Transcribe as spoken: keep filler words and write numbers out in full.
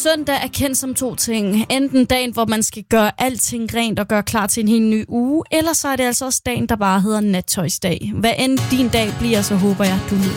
søndag er kendt som to ting. Enten dagen, hvor man skal gøre alting rent og gøre klar til en helt ny uge, eller så er det altså også dagen, der bare hedder nattøjsdag. Hvad end din dag bliver, så håber jeg, du nyder